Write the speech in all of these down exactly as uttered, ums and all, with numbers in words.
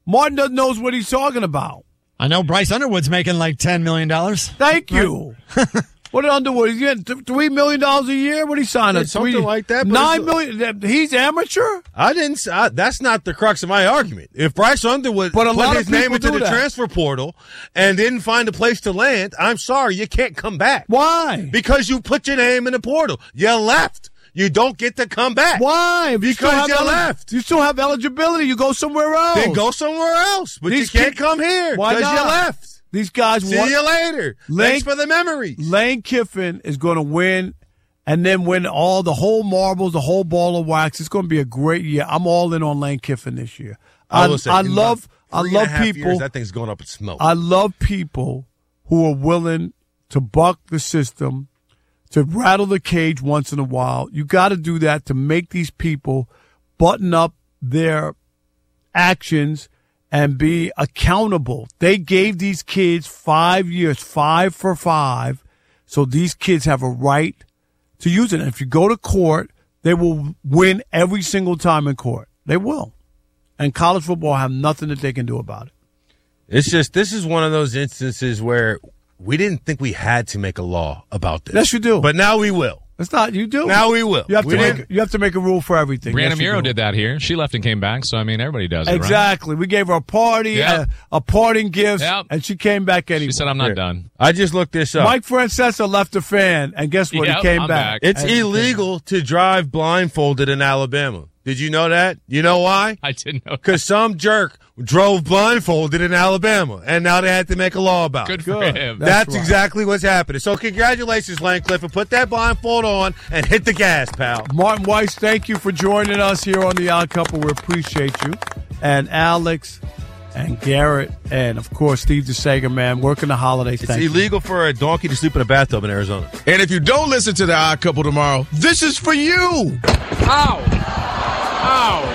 Martin doesn't knows what he's talking about. I know Bryce Underwood's making like ten million dollars. Thank you. What did Underwood? He's getting th- three million dollars a year. What did he sign Yeah, up? something Three, like that, but Nine it's- million. He's amateur. I didn't. I, that's not the crux of my argument. If Bryce Underwood But a put lot his of name people into do the that. transfer portal and didn't find a place to land, I'm sorry, you can't come back. Why? Because you put your name in the portal. You left. You don't get to come back. Why? If you still Because have you eli- left. You still have eligibility. You go somewhere else. Then go somewhere else. But These you can't kids- come here Why because you not? left. These guys See want. you later. Lane- Thanks for the memories. Lane Kiffin is going to win, and then win all the whole marbles, the whole ball of wax. It's going to be a great year. I'm all in on Lane Kiffin this year. I I, will say, I in love. about I three and a love half people. years, that thing's going up in smoke. I love people who are willing to buck the system, to rattle the cage once in a while. You got to do that to make these people button up their actions and be accountable. They gave these kids five years, five for five, so these kids have a right to use it. And if you go to court, they will win every single time in court. They will. And college football have nothing that they can do about it. It's just, this is one of those instances where we didn't think we had to make a law about this. Yes, you do. But now we will. It's not. You do. Now we will. You have We to didn't- make. You have to make a rule for everything. Brianna Yes, you Miro do. did that here. She left and came back, so, I mean, everybody does it, right? Exactly. We gave her a party, Yep. a, a parting gift, Yep. and she came back anyway. She said, I'm not Here. done. I just looked this up. Mike Francesa left a fan, and guess what? Yep, he came I'm back. back. It's And- illegal to drive blindfolded in Alabama. Did you know that? You know why? I didn't know. Because some jerk drove blindfolded in Alabama, and now they had to make a law about Good it. for Good. him. That's That's right. exactly what's happening. So congratulations, Lane Clifford. Put that blindfold on and hit the gas, pal. Martin Weiss, thank you for joining us here on The Odd Couple. We appreciate you. And Alex and Garrett and, of course, Steve DeSager, man, working the holidays. It's Thank you. illegal for a donkey to sleep in a bathtub in Arizona. And if you don't listen to The Odd Couple tomorrow, this is for you. Ow! Ow!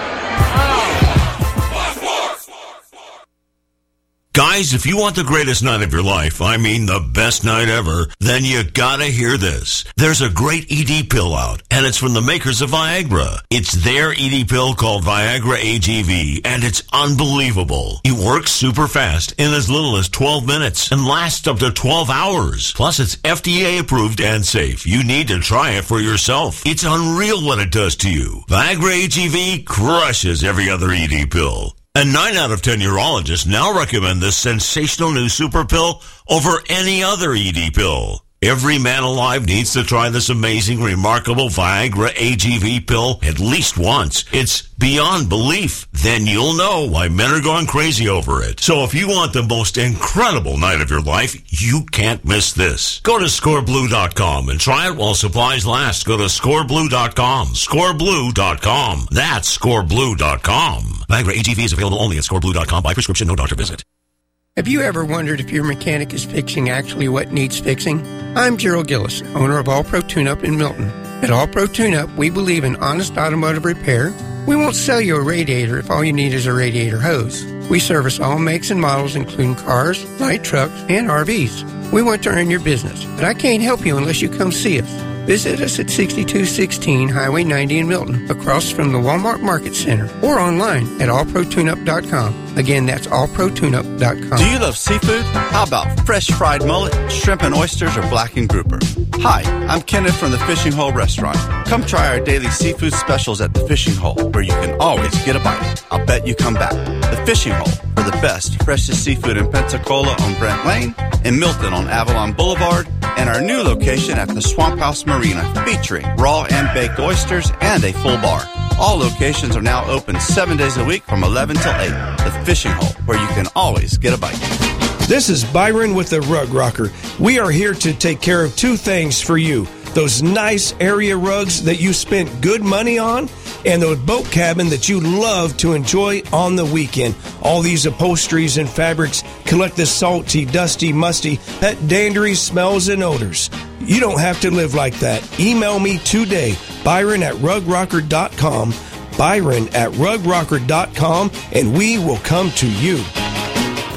Guys, if you want the greatest night of your life, I mean the best night ever, then you gotta hear this. There's a great E D pill out, and it's from the makers of Viagra. It's their E D pill called Viagra A G V, and it's unbelievable. It works super fast in as little as twelve minutes and lasts up to twelve hours. Plus, it's F D A approved and safe. You need to try it for yourself. It's unreal what it does to you. Viagra A G V crushes every other E D pill. And nine out of ten urologists now recommend this sensational new super pill over any other E D pill. Every man alive needs to try this amazing, remarkable Viagra A G V pill at least once. It's beyond belief. Then you'll know why men are going crazy over it. So if you want the most incredible night of your life, you can't miss this. Go to score blue dot com and try it while supplies last. Go to score blue dot com. score blue dot com. That's score blue dot com. Viagra A G V is available only at score blue dot com by prescription, no doctor visit. Have you ever wondered if your mechanic is fixing actually what needs fixing? I'm Gerald Gillis, owner of All Pro Tune-Up in Milton. At All Pro Tune-Up, we believe in honest automotive repair. We won't sell you a radiator if all you need is a radiator hose. We service all makes and models, including cars, light trucks, and R Vs. We want to earn your business, but I can't help you unless you come see us. Visit us at sixty-two sixteen Highway ninety in Milton, across from the Walmart Market Center, or online at all pro tune up dot com. Again, that's all pro tune up dot com. Do you love seafood? How about fresh fried mullet, shrimp and oysters, or blackened grouper? Hi, I'm Kenneth from the Fishing Hole Restaurant. Come try our daily seafood specials at the Fishing Hole, where you can always get a bite. I'll bet you come back. The Fishing Hole, for the best, freshest seafood in Pensacola on Brent Lane, in Milton on Avalon Boulevard, and our new location at the Swamp House Marina, featuring raw and baked oysters and a full bar. All locations are now open seven days a week from eleven till eight. The Fishing Hole, where you can always get a bite. This is Byron with the Rug Rocker. We are here to take care of two things for you. Those nice area rugs that you spent good money on, and the boat cabin that you love to enjoy on the weekend. All these upholsteries and fabrics collect the salty, dusty, musty, pet dandery smells and odors. You don't have to live like that. Email me today, Byron at rug rocker dot com, Byron at rug rocker dot com, and we will come to you.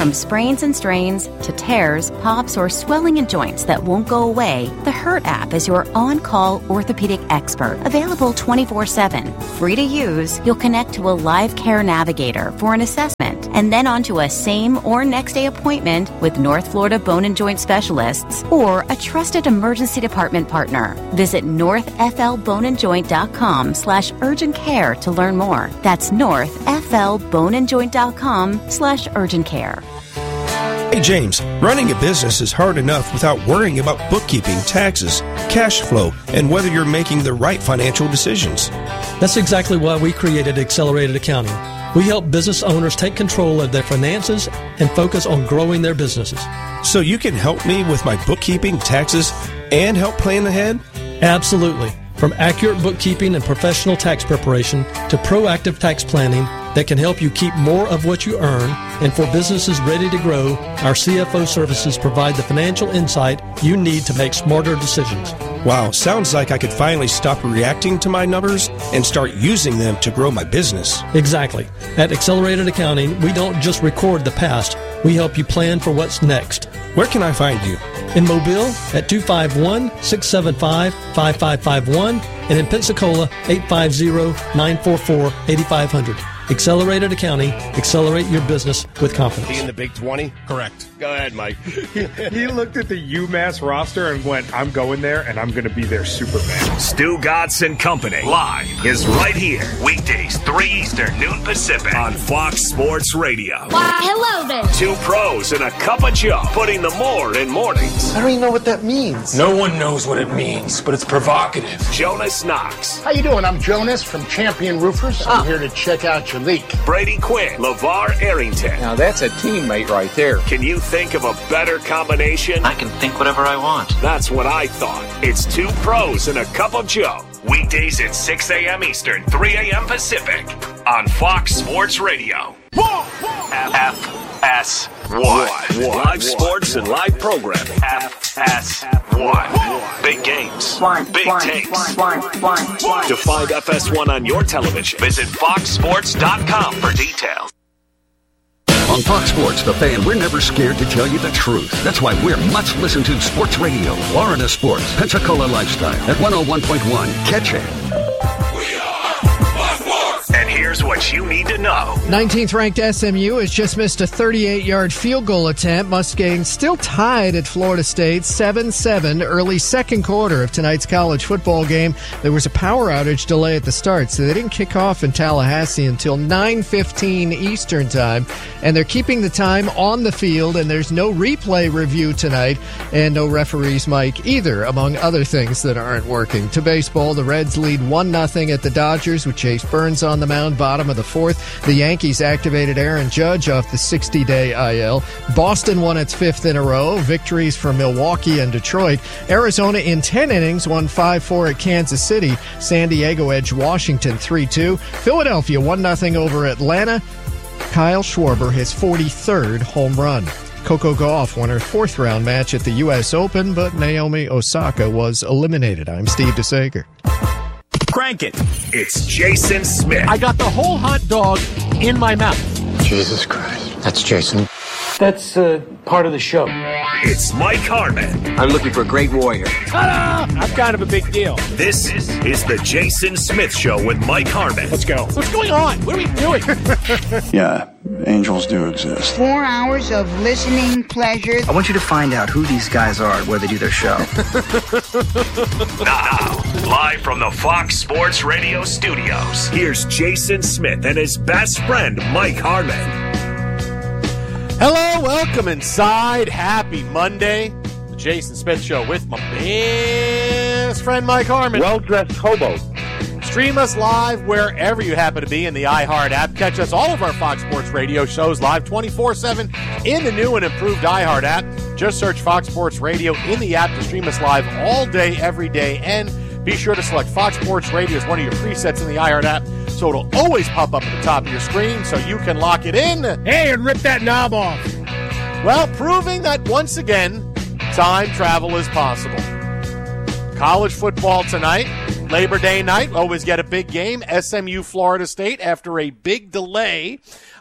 From sprains and strains to tears, pops, or swelling in joints that won't go away, the Hurt app is your on-call orthopedic expert, available twenty-four seven. Free to use, you'll connect to a live care navigator for an assessment, and then onto a same or next day appointment with North Florida Bone and Joint Specialists or a trusted emergency department partner. Visit northflboneandjoint.com slash urgent care to learn more. That's northflboneandjoint.com slash urgent care. Hey James, running a business is hard enough without worrying about bookkeeping, taxes, cash flow, and whether you're making the right financial decisions. That's exactly why we created Accelerated Accounting. We help business owners take control of their finances and focus on growing their businesses. So you can help me with my bookkeeping, taxes, and help plan ahead? Absolutely. From accurate bookkeeping and professional tax preparation to proactive tax planning that can help you keep more of what you earn, and for businesses ready to grow, our C F O services provide the financial insight you need to make smarter decisions. Wow, sounds like I could finally stop reacting to my numbers and start using them to grow my business. Exactly. At Accelerated Accounting, we don't just record the past, we help you plan for what's next. Where can I find you? In Mobile at two five one, six seven five, five five five one and in Pensacola eight five zero, nine four four, eight five zero zero. Accelerated Accounting. Accelerate your business with confidence. He in the Big twenty? Correct. Go ahead, Mike. he, he looked at the UMass roster and went, I'm going there, and I'm going to be their Superman. Stu Gatz and Company live is right here. Weekdays, three Eastern, noon Pacific on Fox Sports Radio. Why, hello there. Two pros and a cup of Joe, putting the more in mornings. I don't even know what that means. No one knows what it means, but it's provocative. Jonas Knox. How you doing? I'm Jonas from Champion Roofers. I'm oh. here to check out your leak. Brady Quinn, LeVar Arrington. Now that's a teammate right there. Can you think of a better combination? I can think whatever I want. That's what I thought. It's two pros and a cup of Joe. Weekdays at six a.m. Eastern, three a.m. Pacific on Fox Sports Radio. F S one. Live sports and live programming. F S one. Big games. Big takes. To find F S one on your television, visit fox sports dot com for details. On Fox Sports, The Fan, we're never scared to tell you the truth. That's why we're much listened to Sports Radio, Florida Sports, Pensacola Lifestyle at one oh one point one. Catch it. And here's what you need to know. nineteenth ranked S M U has just missed a thirty-eight-yard field goal attempt. Mustangs still tied at Florida State, seven seven, early second quarter of tonight's college football game. There was a power outage delay at the start, so they didn't kick off in Tallahassee until nine fifteen Eastern time. And they're keeping the time on the field, and there's no replay review tonight, and no referee's mic either, among other things that aren't working. To baseball, the Reds lead one nothing at the Dodgers with Chase Burns on the mound, bottom of the fourth. The Yankees activated Aaron Judge off the sixty-day I L. Boston won its fifth in a row. Victories for Milwaukee and Detroit. Arizona in ten innings won five four at Kansas City. San Diego edged Washington three two. Philadelphia one nothing over Atlanta. Kyle Schwarber his forty-third home run. Coco Gauff won her fourth round match at the U S Open, but Naomi Osaka was eliminated. I'm Steve DeSager. Crank it. It's Jason Smith. I got the whole hot dog in my mouth. Jesus Christ. That's Jason. That's uh, part of the show. It's Mike Harmon. I'm looking for a great warrior. Ta-da! I'm kind of a big deal. This is the Jason Smith Show with Mike Harmon. Let's go. What's going on? What are we doing? Yeah, angels do exist. Four hours of listening pleasure. I want you to find out who these guys are and where they do their show. Now, live from the Fox Sports Radio studios, here's Jason Smith and his best friend, Mike Harmon. Hello, welcome inside. Happy Monday. The Jason Smith Show with my best friend, Mike Harmon. Well-dressed hobo. Stream us live wherever you happen to be in the iHeart app. Catch us all of our Fox Sports Radio shows live twenty-four seven in the new and improved iHeart app. Just search Fox Sports Radio in the app to stream us live all day, every day. And be sure to select Fox Sports Radio as one of your presets in the iHeart app, so it'll always pop up at the top of your screen so you can lock it in. Hey, and rip that knob off. Well, proving that once again, time travel is possible. College football tonight, Labor Day night, always get a big game. S M U, Florida State, after a big delay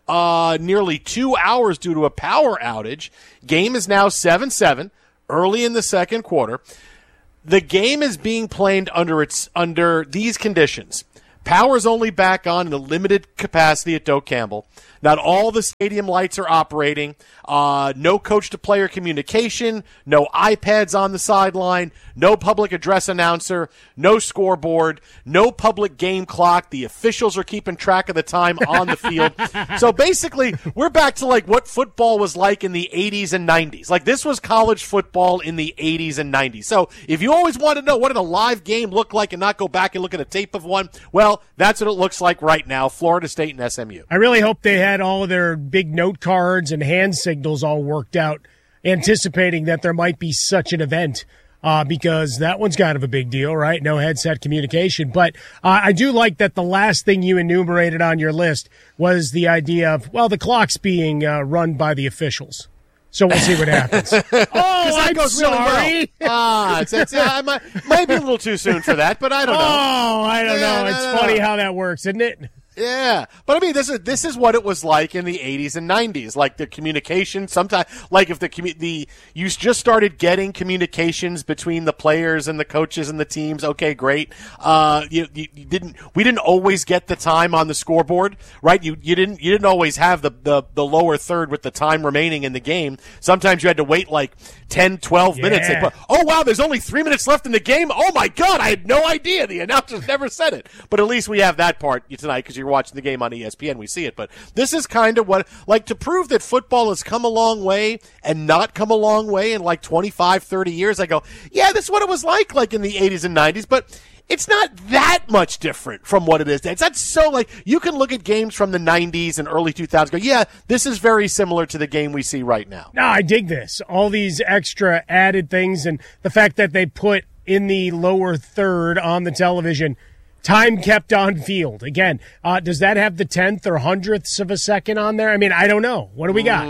uh, nearly two hours due to a power outage. Game is now seven seven, early in the second quarter. The game is being played under its under these conditions. Power's only back on in a limited capacity at Doak Campbell. Not all the stadium lights are operating. Uh, no coach-to-player communication. No iPads on the sideline. No public address announcer. No scoreboard. No public game clock. The officials are keeping track of the time on the field. So basically, we're back to like what football was like in the eighties and nineties. Like this was college football in the eighties and nineties. So if you always want to know what did a live game look like and not go back and look at a tape of one, well, that's what it looks like right now, Florida State and S M U. I really hope they had all of their big note cards and hand signals all worked out, anticipating that there might be such an event, uh, because that one's kind of a big deal, right? No headset communication. But uh, I do like that the last thing you enumerated on your list was the idea of, well, the clock's being uh, run by the officials. So we'll see what happens. Oh, I'm goes sorry. Really well. Ah, it's, it's, uh, might, might be a little too soon for that, but I don't know. Oh, I don't yeah, know. no, It's no, funny no. how that works, isn't it? Yeah, but I mean, this is this is what it was like in the eighties and nineties. Like the communication, sometimes, like if the commu- the you just started getting communications between the players and the coaches and the teams. Okay, great. Uh, you, you, you didn't. We didn't always get the time on the scoreboard, right? You you didn't you didn't always have the the, the lower third with the time remaining in the game. Sometimes you had to wait like ten, twelve Yeah. minutes. They put, oh wow, there's only three minutes left in the game. Oh my God, I had no idea. The announcers never said it. But at least we have that part tonight because you're watching the game on E S P N, we see it. But this is kind of what, like, to prove that football has come a long way and not come a long way in like twenty-five, thirty years. I go, yeah, this is what it was like, like in the eighties and nineties, but it's not that much different from what it is. It's not so, like, you can look at games from the nineties and early two thousands and go, yeah, this is very similar to the game we see right now. No, I dig this. All these extra added things and the fact that they put in the lower third on the television time kept on field. Again, uh, does that have the tenth or hundredths of a second on there? I mean, I don't know. What do we got?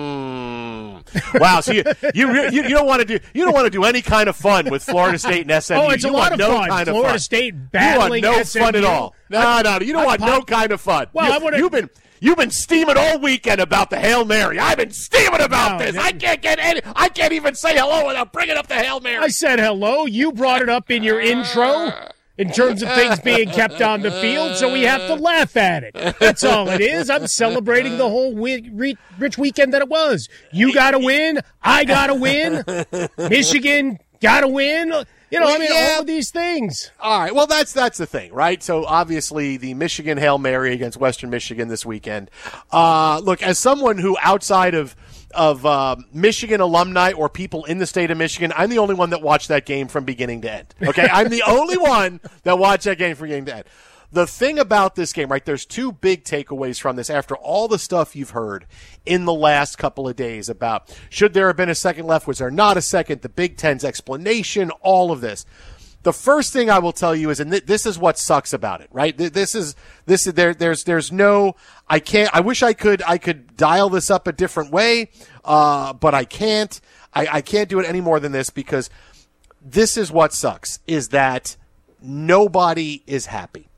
Mm. Wow, so you you, you you don't want to do you don't want to do any kind of fun with Florida State and S M U. Oh, it's you a lot want of no fun. Kind of Florida fun. State battling You want no S M U. fun at all. No, no, you don't I want pop- no kind of fun. Well, you, I wanna- you've been you've been steaming all weekend about the Hail Mary. I've been steaming about No, this. that- I can't get any. I can't even say hello without bringing up the Hail Mary. I said hello. You brought it up in your intro in terms of things being kept on the field, so we have to laugh at it. That's all it is. I'm celebrating the whole wi- re- rich weekend that it was. You got to win. I got to win. Michigan got to win. You know, I mean, Yeah. all of these things. All right. Well, that's that's the thing, right? So obviously, the Michigan Hail Mary against Western Michigan this weekend. Uh, look, as someone who outside of of uh, Michigan alumni or people in the state of Michigan, I'm the only one that watched that game from beginning to end. Okay, I'm the only one that watched that game from beginning to end. The thing about this game, right, there's two big takeaways from this after all the stuff you've heard in the last couple of days about should there have been a second left, was there not a second, the Big Ten's explanation, all of this. The first thing I will tell you is, and th- this is what sucks about it, right? Th- This is this is there. There's there's no. I can't. I wish I could. I could dial this up a different way, uh, but I can't. I, I can't do it any more than this because this is what sucks. Is that nobody is happy.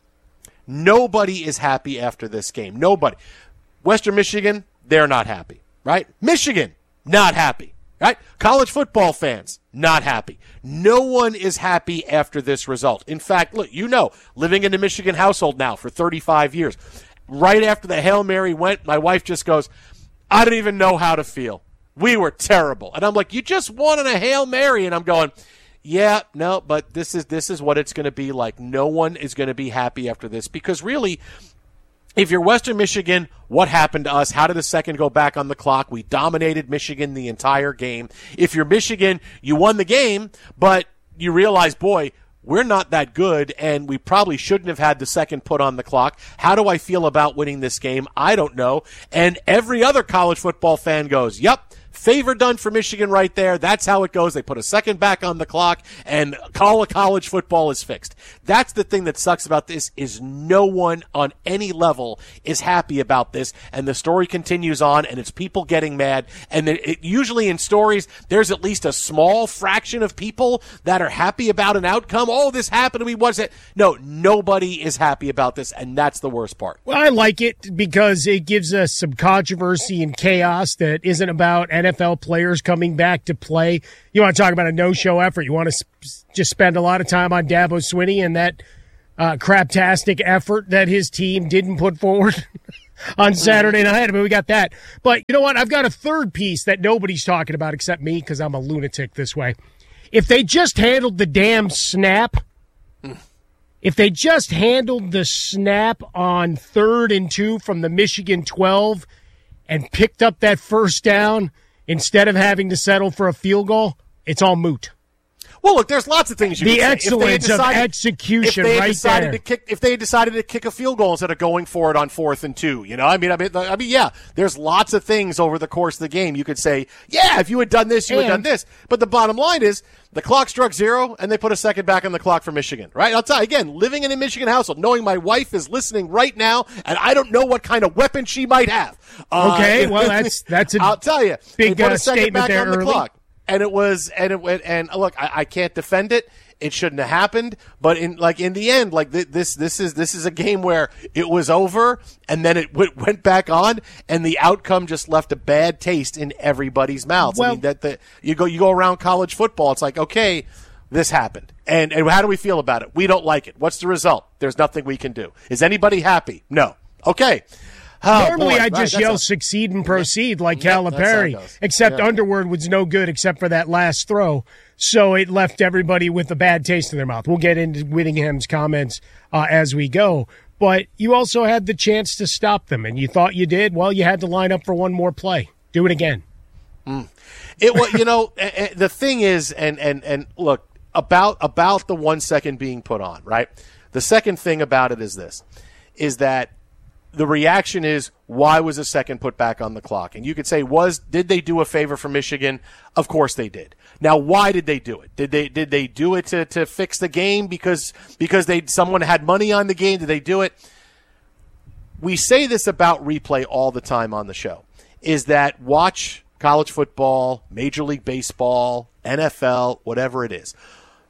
Nobody is happy after this game. Nobody. Western Michigan, they're not happy, right? Michigan, not happy, right? College football fans, not happy. No one is happy after this result. In fact, look, you know, living in a Michigan household now for thirty-five years, right after the Hail Mary went, my wife just goes, I don't even know how to feel. We were terrible. And I'm like, you just won on a Hail Mary. And I'm going, yeah, no, but this is this is what it's going to be like. No one is going to be happy after this because really, if you're Western Michigan, what happened to us? How did the second go back on the clock? We dominated Michigan the entire game. If you're Michigan, you won the game, but you realize, boy, we're not that good, and we probably shouldn't have had the second put on the clock. How do I feel about winning this game? I don't know. And every other college football fan goes, yep, Favor done for Michigan right there. That's how it goes. They put a second back on the clock, and college football is fixed. That's the thing that sucks about this is no one on any level is happy about this, and the story continues on, and it's people getting mad. And it, it, usually in stories, there's at least a small fraction of people that are happy about an outcome. Oh, this happened to me. What's it? No, nobody is happy about this, and that's the worst part. Well, I like it because it gives us some controversy and chaos that isn't about N F L players coming back to play. You want to talk about a no-show effort. You want to sp- just spend a lot of time on Dabo Swinney and that uh, craptastic effort that his team didn't put forward on Saturday night. I mean, we got that. But you know what? I've got a third piece that nobody's talking about except me because I'm a lunatic this way. If they just handled the damn snap, if they just handled the snap on third and two from the Michigan twelve and picked up that first down instead of having to settle for a field goal, it's all moot. Well, look, there's lots of things you the could say. excellence decided, of execution, if they had right decided there. To kick, if they had decided to kick a field goal instead of going for it on fourth and two, you know, I mean, I mean, I mean, yeah, there's lots of things over the course of the game you could say. Yeah, if you had done this, you and, had done this. But the bottom line is the clock struck zero, and they put a second back on the clock for Michigan. Right? I'll tell you again, living in a Michigan household, knowing my wife is listening right now, and I don't know what kind of weapon she might have. Okay, uh, well, that's that's a I'll tell you, big they put uh, a second statement back there on the early. clock. And it was, and it went, and look, I, I can't defend it. It shouldn't have happened. But in, like, in the end, like th- this, this is, this is a game where it was over and then it w- went back on and the outcome just left a bad taste in everybody's mouths. Well, I mean, that the, you go, you go around college football. It's like, okay, this happened. And, and how do we feel about it? We don't like it. What's the result? There's nothing we can do. Is anybody happy? No. Okay. Oh, Normally, boy. I just right, yell a, succeed and proceed like yeah, Calipari, except yeah. Underwood was no good except for that last throw. So it left everybody with a bad taste in their mouth. We'll get into Whittingham's comments uh, as we go. But you also had the chance to stop them, and you thought you did. Well, you had to line up for one more play. Do it again. Mm. It was, you know, the thing is, and, and, and look, about about the one second being put on, right? The second thing about it is this, is that the reaction is, why was a second put back on the clock? And you could say, was did they do a favor for Michigan? Of course they did. Now, why did they do it? Did they did they do it to, to fix the game because because they someone had money on the game? Did they do it? We say this about replay all the time on the show, is that watch college football, Major League Baseball, N F L, whatever it is.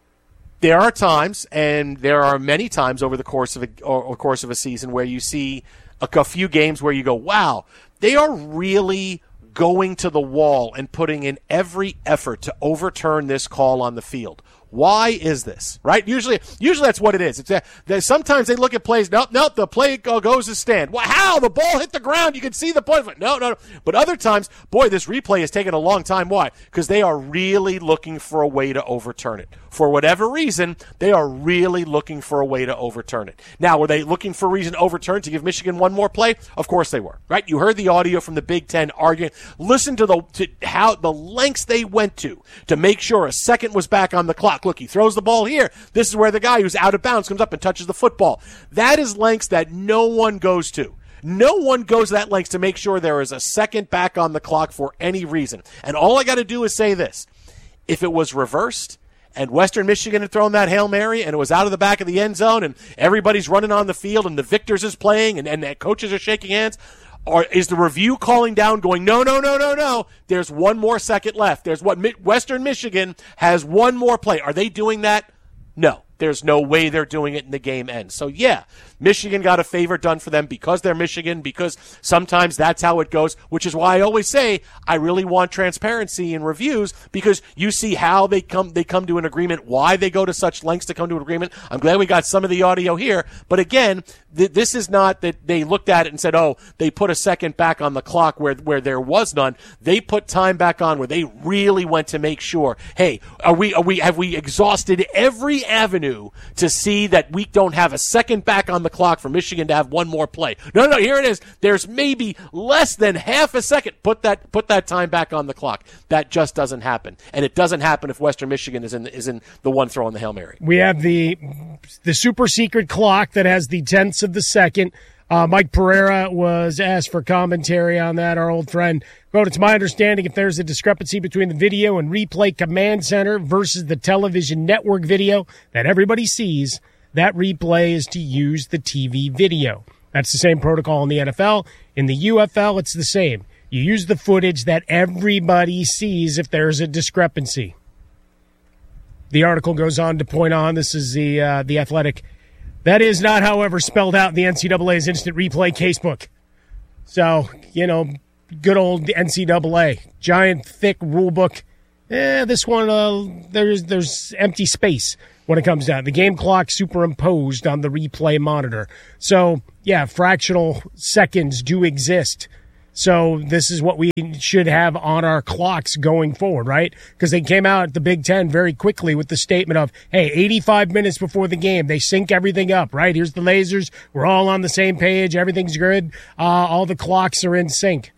There are times, and there are many times over the course of a, or, or course of a season where you see a, a few games where you go, wow, they are really going to the wall and putting in every effort to overturn this call on the field. Why is this, right? Usually, usually that's what it is. It's that sometimes they look at plays. Nope, nope. The play goes to stand. Well, how the ball hit the ground? You can see the point. No, no, no. But other times, boy, this replay has taken a long time. Why? Because they are really looking for a way to overturn it. For whatever reason, they are really looking for a way to overturn it. Now, were they looking for a reason to overturn to give Michigan one more play? Of course they were, right? You heard the audio from the Big Ten arguing. Listen to the to how the lengths they went to to make sure a second was back on the clock. Look, he throws the ball here. This is where the guy who's out of bounds comes up and touches the football. That is lengths that no one goes to. No one goes that lengths to make sure there is a second back on the clock for any reason. And all I got to do is say this. If it was reversed and Western Michigan had thrown that Hail Mary and it was out of the back of the end zone and everybody's running on the field and the victors is playing and, and the coaches are shaking hands, or is the review calling down going, no, no, no, no, no, there's one more second left. There's what Western Michigan has one more play. Are they doing that? No. There's no way they're doing it and the game ends. So, yeah, Michigan got a favor done for them because they're Michigan, because sometimes that's how it goes, which is why I always say I really want transparency in reviews, because you see how they come they come to an agreement, why they go to such lengths to come to an agreement. I'm glad we got some of the audio here. But, again, th- this is not that they looked at it and said, oh, they put a second back on the clock where, where there was none. They put time back on where they really went to make sure, hey, are we are we have we exhausted every avenue to see that we don't have a second back on the clock for Michigan to have one more play. No, no, here it is. There's maybe less than half a second. Put that put that time back on the clock. That just doesn't happen. And it doesn't happen if Western Michigan is in is in the one throwing the Hail Mary. We have the the super secret clock that has the tenths of the second Uh, Mike Pereira was asked for commentary on that, our old friend. Quote, it's my understanding if there's a discrepancy between the video and replay command center versus the television network video that everybody sees, that replay is to use the T V video. That's the same protocol in the N F L. In the U F L, it's the same. You use the footage that everybody sees if there's a discrepancy. The article goes on to point on, this is the uh, the Athletic, that is not, however, spelled out in the N C double A's instant replay casebook. So, you know, good old N C double A, giant, thick rule book. Eh, this one, uh, there's there's empty space when it comes down. The game clock superimposed on the replay monitor. So, yeah, fractional seconds do exist. So this is what we should have on our clocks going forward, right? Because they came out at the Big Ten very quickly with the statement of, hey, eighty-five minutes before the game, they sync everything up, right? Here's the lasers. We're all on the same page. Everything's good. Uh, all the clocks are in sync.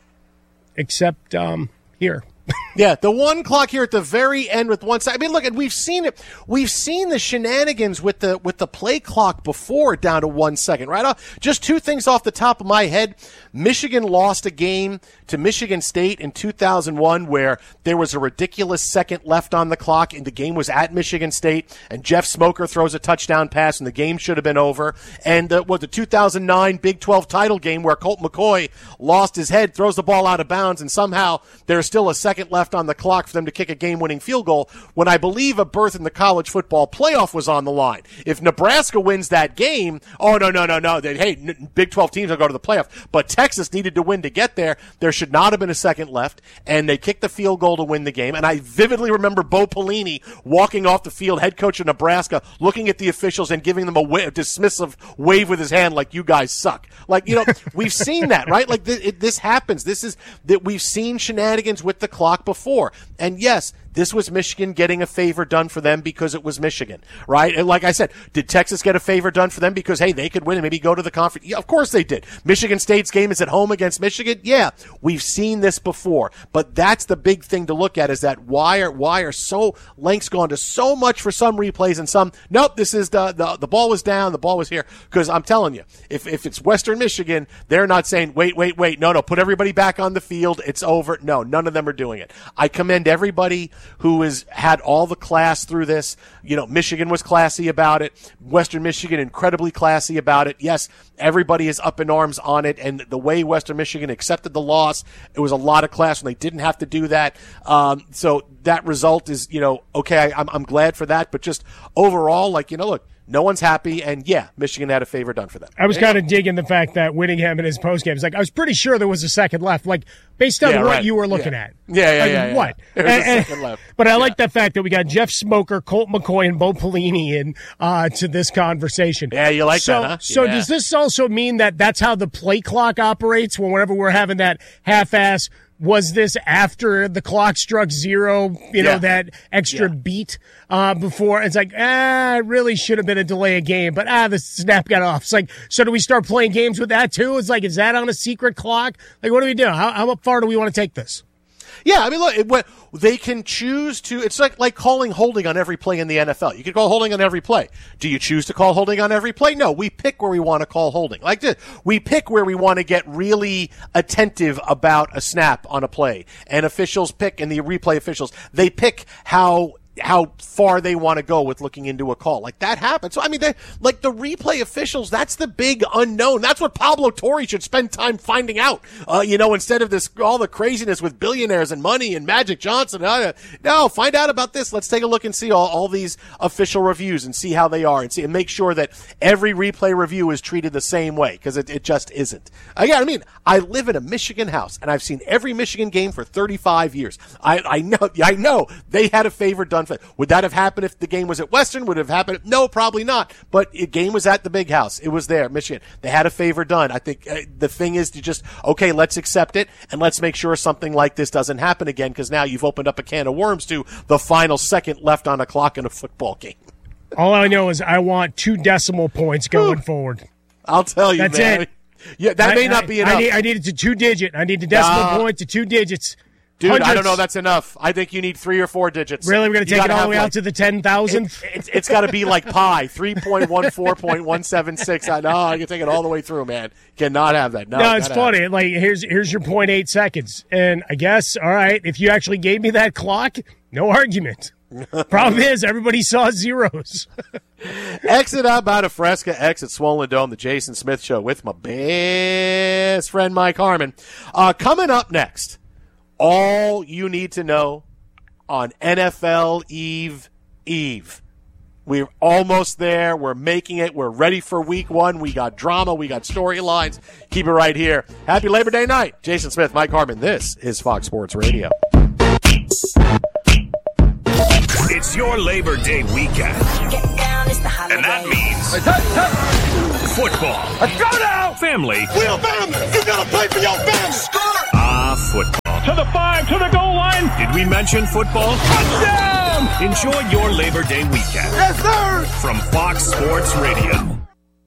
Except um, here. Yeah, the one clock here at the very end with one side. I mean, look, and we've seen it. We've seen the shenanigans with the with the play clock before down to one second, right? Just two things off the top of my head. Michigan lost a game to Michigan State in two thousand one where there was a ridiculous second left on the clock, and the game was at Michigan State, and Jeff Smoker throws a touchdown pass, and the game should have been over. And uh, what the two thousand nine Big twelve title game where Colt McCoy lost his head, throws the ball out of bounds, and somehow there's still a second left on the clock for them to kick a game-winning field goal when I believe a berth in the college football playoff was on the line. If Nebraska wins that game, oh, no, no, no, no. They, hey, Big twelve teams will go to the playoff. But Texas needed to win to get there. There should not have been a second left, and they kicked the field goal to win the game. And I vividly remember Bo Pelini walking off the field, head coach of Nebraska, looking at the officials and giving them a, wa- a dismissive wave with his hand like, you guys suck. Like, you know, we've seen that, right? Like, th- it, this happens. This is that we've seen shenanigans with the clock before. And yes, this was Michigan getting a favor done for them because it was Michigan, right? And like I said, did Texas get a favor done for them because, hey, they could win and maybe go to the conference? Yeah, of course they did. Michigan State's game is at home against Michigan. Yeah, we've seen this before. But that's the big thing to look at is that why are, why are so lengths gone to so much for some replays and some, nope, this is the, the, the ball was down, the ball was here. Because I'm telling you, if, if it's Western Michigan, they're not saying, wait, wait, wait, no, no, put everybody back on the field. It's over. No, none of them are doing it. I commend everybody who has had all the class through this. You know, Michigan was classy about it. Western Michigan, incredibly classy about it. Yes, everybody is up in arms on it. And the way Western Michigan accepted the loss, it was a lot of class when they didn't have to do that. Um, so that result is, you know, okay, I'm, I'm glad for that. But just overall, like, you know, look, no one's happy, and yeah, Michigan had a favor done for them. I was kind of digging the fact that Whittingham in his postgame is like, I was pretty sure there was a second left, like based on yeah, what right. you were looking yeah. at. Yeah, yeah, like, yeah, yeah. What? There's and, a second left. But I yeah. like the fact that we got Jeff Smoker, Colt McCoy, and Bo Pelini in uh, to this conversation. Yeah, you like so, that, huh? So yeah. does this also mean that that's how the play clock operates whenever we're having that half-ass? Was this after the clock struck zero, you know, yeah. that extra yeah. beat uh, before? It's like, ah, it really should have been a delay of game, but ah, the snap got off. It's like, so do we start playing games with that too? It's like, is that on a secret clock? Like, what do we do? How, how far do we want to take this? Yeah, I mean, look, it, what, they can choose to. It's like like calling holding on every play in the N F L. You can call holding on every play. Do you choose to call holding on every play? No, we pick where we want to call holding. Like this, we pick where we want to get really attentive about a snap on a play. And officials pick, and the replay officials, they pick how how far they want to go with looking into a call. Like, that happens. So, I mean, like, the replay officials, that's the big unknown. That's what Pablo Torre should spend time finding out, uh, you know, instead of this, all the craziness with billionaires and money and Magic Johnson. Uh, no, find out about this. Let's take a look and see all, all these official reviews and see how they are and see and make sure that every replay review is treated the same way, because it, it just isn't. Again, I mean, I live in a Michigan house, and I've seen every Michigan game for thirty-five years. I, I know, I know they had a favor done. Would that have happened if the game was at Western? Would it have happened? No, probably not. But the game was at the big house. It was there, Michigan. They had a favor done. I think uh, the thing is to just, okay, let's accept it, and let's make sure something like this doesn't happen again, because now you've opened up a can of worms to the final second left on a clock in a football game. All I know is I want two decimal points going forward. I'll tell you, That's man. it. Yeah, that I, may not I, be enough. I need, I need it to two digit. I need the decimal uh, point to two digits. Dude, Hundreds. I don't know that's enough. I think you need three or four digits. Really? We're going to You take it gotta all have, the way like, out to the ten thousandth? It, it, it's got to be like pi, three point one four point one seven six. No, I can take it all the way through, man. Cannot have that. No, No, it's gotta funny. have it. Like, here's here's your point eight seconds. And I guess, all right, if you actually gave me that clock, no argument. Problem is, everybody saw zeros. Exit out by the Fresca, exit Swollen Dome, the Jason Smith Show with my best friend Mike Harmon. Uh, coming up next, all you need to know on N F L Eve Eve. We're almost there. We're making it. We're ready for week one. We got drama. We got storylines. Keep it right here. Happy Labor Day night. Jason Smith, Mike Harmon. This is Fox Sports Radio. It's your Labor Day weekend. And that means football. Let's go now! Family. We're family. You gotta play for your family. Ah, football. To the five, to the goal line. Did we mention football? Touchdown! Enjoy your Labor Day weekend. Yes, sir! From Fox Sports Radio.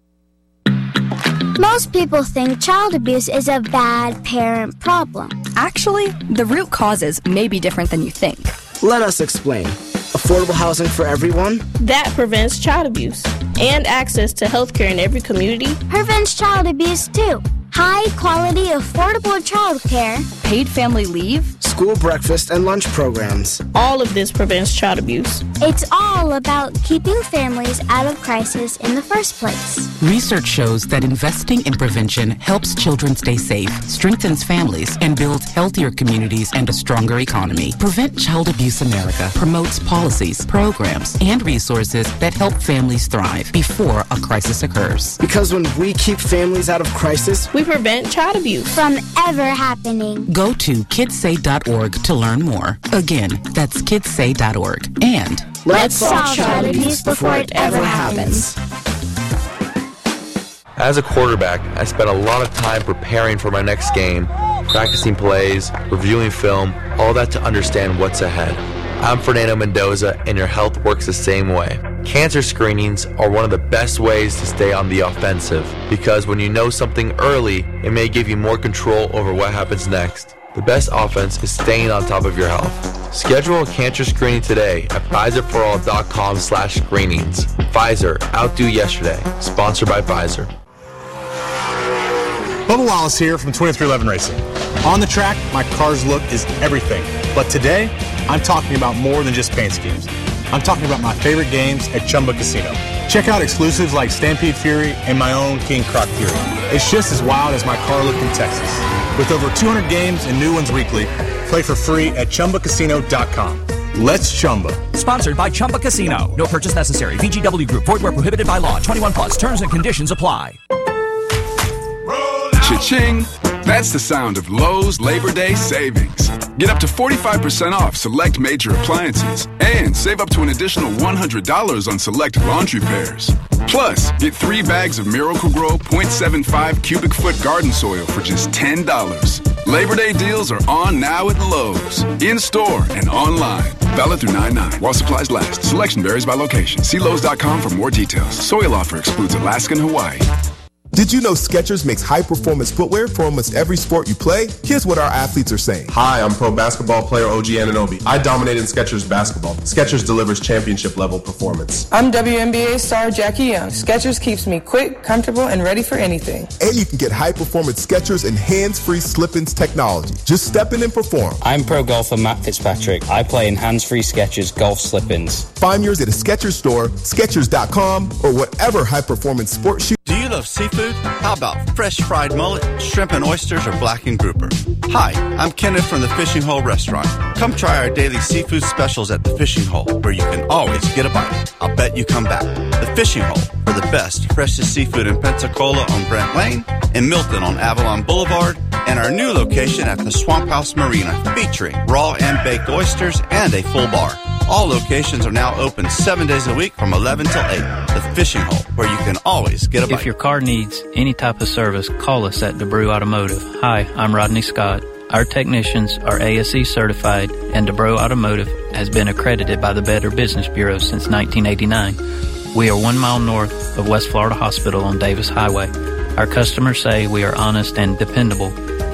Most people think child abuse is a bad parent problem. Actually, the root causes may be different than you think. Let us explain. Affordable housing for everyone? That prevents child abuse. And access to health care in every community. Prevents child abuse, too. High quality, affordable child care. Paid family leave. School breakfast and lunch programs. All of this prevents child abuse. It's all about keeping families out of crisis in the first place. Research shows that investing in prevention helps children stay safe, strengthens families, and builds healthier communities and a stronger economy. Prevent Child Abuse America promotes policies, programs, and resources that help families thrive before a crisis occurs. Because when we keep families out of crisis, we prevent child abuse from ever happening. Go to kids say dot org to learn more. Again, that's kids say dot org. And let's solve child abuse before it ever happens. As a quarterback, I spent a lot of time preparing for my next game, practicing plays, reviewing film, all that to understand what's ahead. I'm Fernando Mendoza, and your health works the same way. Cancer screenings are one of the best ways to stay on the offensive, because when you know something early, it may give you more control over what happens next. The best offense is staying on top of your health. Schedule a cancer screening today at Pfizer for all dot com slash screenings. Pfizer, outdo yesterday. Sponsored by Pfizer. Bubba Wallace here from twenty-three eleven Racing. On the track, my car's look is everything. But today, I'm talking about more than just paint schemes. I'm talking about my favorite games at Chumba Casino. Check out exclusives like Stampede Fury and my own King Croc Fury. It's just as wild as my car look in Texas. With over two hundred games and new ones weekly, play for free at Chumba Casino dot com. Let's Chumba. Sponsored by Chumba Casino. No purchase necessary. V G W Group. Void where prohibited by law. twenty-one plus. Terms and conditions apply. Cha-ching! That's the sound of Lowe's Labor Day savings. Get up to forty-five percent off select major appliances and save up to an additional one hundred dollars on select laundry pairs. Plus, get three bags of Miracle-Gro point seven five cubic foot garden soil for just ten dollars. Labor Day deals are on now at Lowe's, in-store and online. Valid through nine nine while supplies last. Selection varies by location. See Lowe's dot com for more details. Soil offer excludes Alaska and Hawaii. Did you know Skechers makes high-performance footwear for almost every sport you play? Here's what our athletes are saying. Hi, I'm pro basketball player O G Anunoby. I dominated Skechers basketball. Skechers delivers championship-level performance. I'm W N B A star Jackie Young. Skechers keeps me quick, comfortable, and ready for anything. And you can get high-performance Skechers and hands-free slip-ins technology. Just step in and perform. I'm pro golfer Matt Fitzpatrick. I play in hands-free Skechers golf slip-ins. Find yours at a Skechers store, Skechers dot com, or whatever high-performance sports shoe. Do you love seafood? How about fresh fried mullet, shrimp and oysters, or blackened grouper? Hi, I'm Kenneth from the Fishing Hole Restaurant. Come try our daily seafood specials at the Fishing Hole, where you can always get a bite. I'll bet you come back. The Fishing Hole for the best, freshest seafood in Pensacola on Brent Lane, in Milton on Avalon Boulevard, and our new location at the Swamp House Marina, featuring raw and baked oysters and a full bar. All locations are now open seven days a week from eleven till eight. The Fishing Hole, where you can always get a bite. If your car needs any type of service, call us at DeBrew Automotive. Hi, I'm Rodney Scott. Our technicians are A S E certified, and DeBrew Automotive has been accredited by the Better Business Bureau since nineteen eighty-nine. We are one mile north of West Florida Hospital on Davis Highway. Our customers say we are honest and dependable.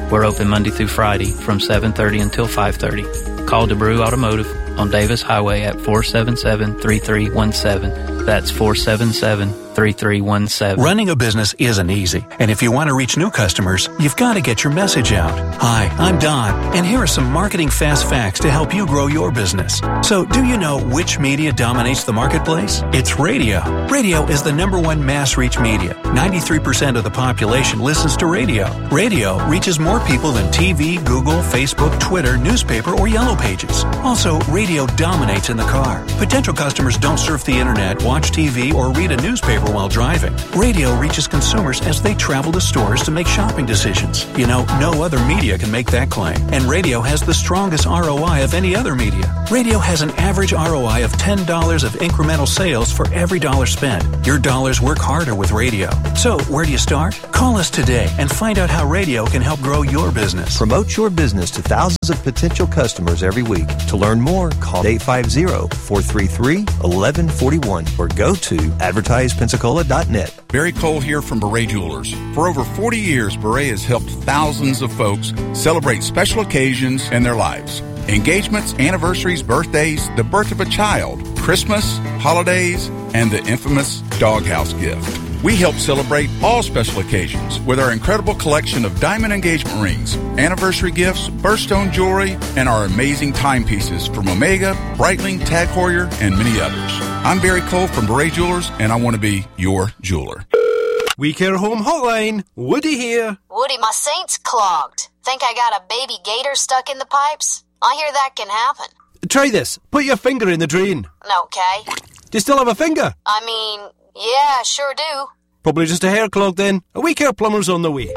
We're open Monday through Friday from seven thirty until five thirty. Call DeBrew Automotive on Davis Highway at four seven seven, three three one seven. That's four seven seven, three three one seven. Running a business isn't easy, and if you want to reach new customers, you've got to get your message out. Hi, I'm Don, and here are some marketing fast facts to help you grow your business. So, do you know which media dominates the marketplace? It's radio. Radio is the number one mass reach media. ninety-three percent of the population listens to radio. Radio reaches more people than T V, Google, Facebook, Twitter, newspaper, or Yellow Pages. Also, radio dominates in the car. Potential customers don't surf the internet, watch T V, or read a newspaper while driving. Radio reaches consumers as they travel to stores to make shopping decisions. You know, no other media can make that claim. And radio has the strongest R O I of any other media. Radio has an average R O I of ten dollars of incremental sales for every dollar spent. Your dollars work harder with radio. So, where do you start? Call us today and find out how radio can help grow your business. Promote your business to thousands of potential customers every week. To learn more, call eight five zero, four three three, one one four one or go to advertise pensacola dot net. Barry Cole here from Beret Jewelers. For over forty years, Beret has helped thousands of folks celebrate special occasions in their lives. Engagements, anniversaries, birthdays, the birth of a child, Christmas, holidays, and the infamous doghouse gift. We help celebrate all special occasions with our incredible collection of diamond engagement rings, anniversary gifts, birthstone jewelry, and our amazing timepieces from Omega, Breitling, Tag Heuer, and many others. I'm Barry Cole from Beret Jewelers, and I want to be your jeweler. We Care Home Hotline. Woody here. Woody, my Saint's clogged. Think I got a baby gator stuck in the pipes? I hear that can happen. Try this. Put your finger in the drain. Okay. Do you still have a finger? I mean, yeah, sure do. Probably just a hair clog then. A We Care plumber's on the way.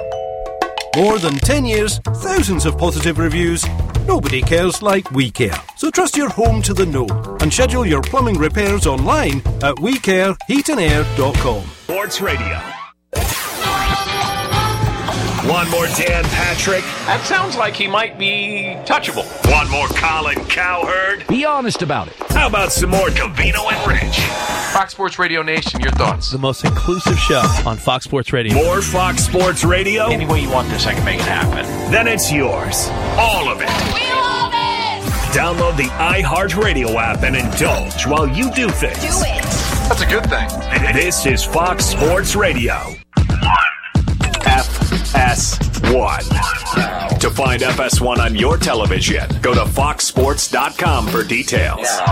More than ten years, thousands of positive reviews. Nobody cares like We Care. So trust your home to the know and schedule your plumbing repairs online at we care heat and air dot com. Sports Radio. One more Dan Patrick. That sounds like he might be touchable. One more Colin Cowherd. Be honest about it. How about some more Covino and Rich? Fox Sports Radio Nation, your thoughts? The most inclusive show on Fox Sports Radio. More Fox Sports Radio? Any way you want this, I can make it happen. Then it's yours. All of it. We love it! Download the iHeartRadio app and indulge while you do things. Do it! That's a good thing. This is Fox Sports Radio. F S one. To find F S one on your television, go to fox sports dot com for details.